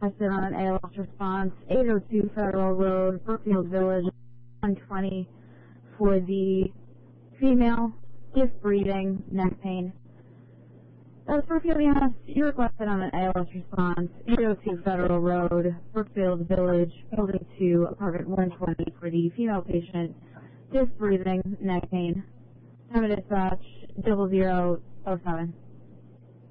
Requested on an ALS response, 802 Federal Road, Brookfield Village, 120 for the female, stiff breathing, neck pain. That was Brookfield EMS. You requested on an ALS response, 802 Federal Road, Brookfield Village, Building 2, Apartment 120 for the female patient, stiff breathing, neck pain. Time of dispatch, 0007.